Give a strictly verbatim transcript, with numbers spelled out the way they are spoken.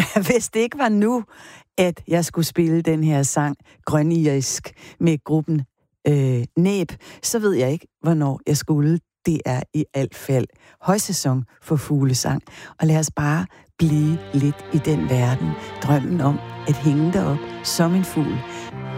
hvis det ikke var nu, at jeg skulle spille den her sang, Grønirisk, med gruppen øh, Næb, så ved jeg ikke, hvornår jeg skulle. Det er i alt fald højsæson for fuglesang. Og lad os bare blive lidt i den verden. Drømmen om at hænge derop som en fugl